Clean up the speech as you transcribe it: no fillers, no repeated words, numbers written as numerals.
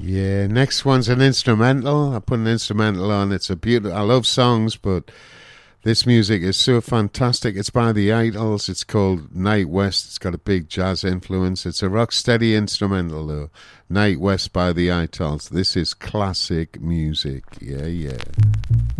Yeah, next one's an instrumental. I put an instrumental on. It's a beautiful. I love songs, but this music is so fantastic. It's by the Idols. It's called Night West. It's got a big jazz influence. It's a rock steady instrumental, though. Night West by the Idols. This is classic music. Yeah, yeah.